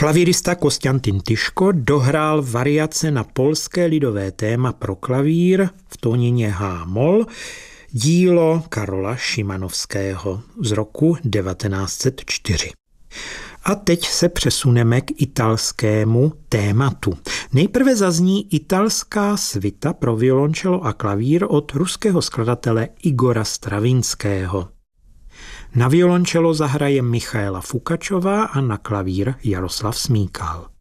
Klavírista Konstantin Tyško dohrál variace na polské lidové téma pro klavír v tónině H-moll, dílo Karola Šimanovského z roku 1904. A teď se přesuneme k italskému tématu. Nejprve zazní italská svita pro violončelo a klavír od ruského skladatele Igora Stravinského. Na violončelo zahraje Michaela Fukačová a na klavír Jaroslav Smíkal.